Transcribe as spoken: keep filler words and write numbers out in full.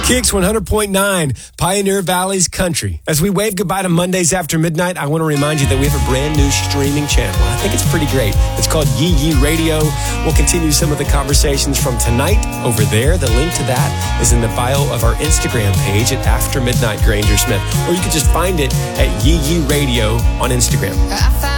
Kicks one hundred point nine, Pioneer Valley's Country. As we wave goodbye to Mondays after midnight, I want to remind you that we have a brand new streaming channel. I think it's pretty great. It's called Yee Yee Radio. We'll continue some of the conversations from tonight over there. The link to that is in the bio of our Instagram page at After Midnight Granger Smith. Or you can just find it at Yee Yee Radio on Instagram.